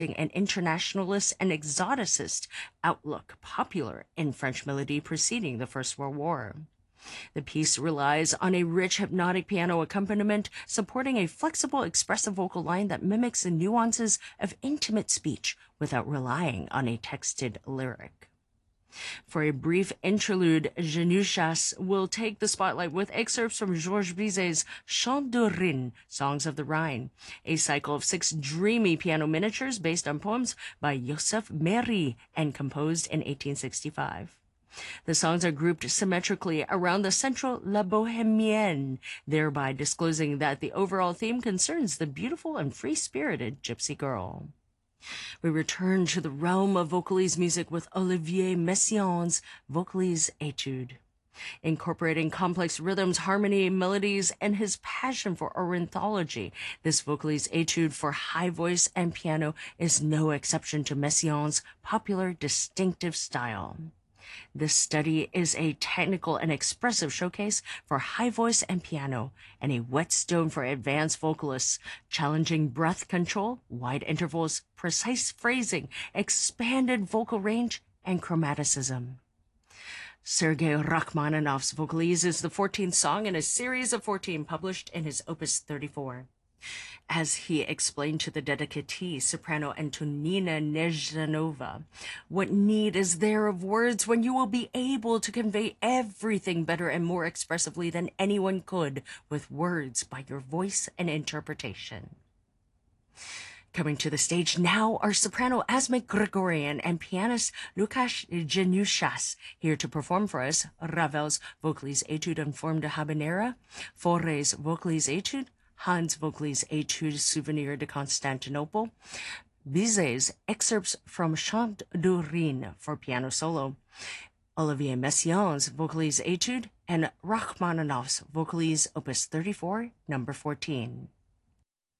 an internationalist and exoticist outlook popular in French melody preceding the First World War. The piece relies on a rich hypnotic piano accompaniment, supporting a flexible, expressive vocal line that mimics the nuances of intimate speech without relying on a texted lyric. For a brief interlude, Genouchas will take the spotlight with excerpts from Georges Bizet's Chants de Rhin, Songs of the Rhine, a cycle of 6 dreamy piano miniatures based on poems by Joseph Méry and composed in 1865. The songs are grouped symmetrically around the central La Bohémienne, thereby disclosing that the overall theme concerns the beautiful and free-spirited gypsy girl. We return to the realm of vocalese music with Olivier Messiaen's Vocalese Etude. Incorporating complex rhythms, harmony, melodies, and his passion for ornithology, this vocalese etude for high voice and piano is no exception to Messiaen's popular, distinctive style. This study is a technical and expressive showcase for high voice and piano, and a whetstone for advanced vocalists, challenging breath control, wide intervals, precise phrasing, expanded vocal range, and chromaticism. Sergei Rachmaninoff's Vocalese is the 14th song in a series of 14 published in his Opus 34. As he explained to the dedicatee, soprano Antonina Nezhanova, what need is there of words when you will be able to convey everything better and more expressively than anyone could with words by your voice and interpretation? Coming to the stage now are soprano Asmik Grigorian and pianist Lukasz Genouchas, here to perform for us Ravel's Vocalese Etude en forme de habanera, Fauré's Vocalese Etude, Hans Vocalese Etude Souvenir de Constantinople, Bizet's excerpts from Chants de Rhin for piano solo, Olivier Messiaen's Vocalese Etude, and Rachmaninoff's Vocalese Opus 34, number 14.